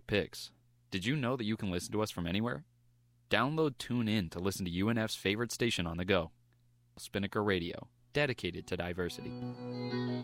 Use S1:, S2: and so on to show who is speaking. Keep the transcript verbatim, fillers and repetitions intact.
S1: picks. Did you know that you can listen to us from anywhere? Download TuneIn to listen to U N F's favorite station on the go, Spinnaker Radio, dedicated to diversity.